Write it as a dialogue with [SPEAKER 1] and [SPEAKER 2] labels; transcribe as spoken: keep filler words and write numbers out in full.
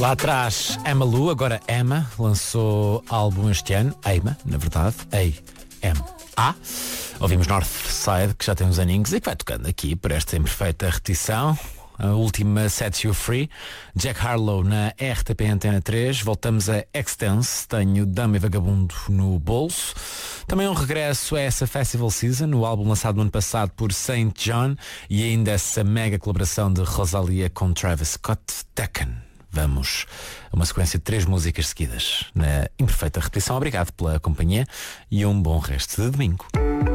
[SPEAKER 1] Lá atrás, Emma Lu, agora Emma, lançou álbum este ano, Emma, na verdade, A-M-A. Ouvimos Northside, que já tem uns aninhos e que vai tocando aqui por esta imperfeita repetição. A última Sets You Free, Jack Harlow na R T P Antena três. Voltamos a Extense, tenho Dama e Vagabundo no bolso. Também um regresso a essa Festival Season, o álbum lançado no ano passado por Saint John, e ainda essa mega colaboração de Rosalia com Travis Scott, Tekken. Vamos a uma sequência de três músicas seguidas na imperfeita repetição. Obrigado pela companhia e um bom resto de domingo.